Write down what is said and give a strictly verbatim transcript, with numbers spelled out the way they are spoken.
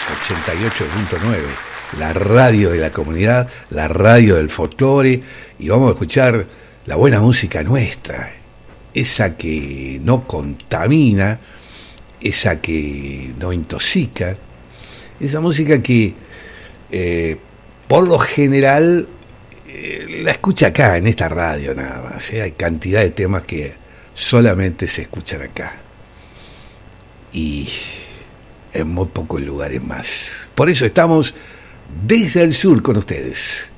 ochenta y ocho punto nueve, la radio de la comunidad, la radio del folclore, y vamos a escuchar la buena música nuestra, esa que no contamina, esa que no intoxica, esa música que eh, por lo general eh, la escucha acá en esta radio nada más, ¿eh? Hay cantidad de temas que solamente se escuchan acá y en muy pocos lugares más. Por eso estamos desde el sur con ustedes.